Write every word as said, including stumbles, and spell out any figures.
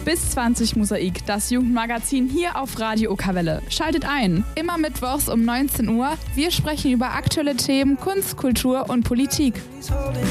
Bis zwanzig Mosaik, das Jugendmagazin hier auf Radio Okerwelle. Schaltet ein, immer mittwochs um neunzehn Uhr. Wir sprechen über aktuelle Themen, Kunst, Kultur und Politik.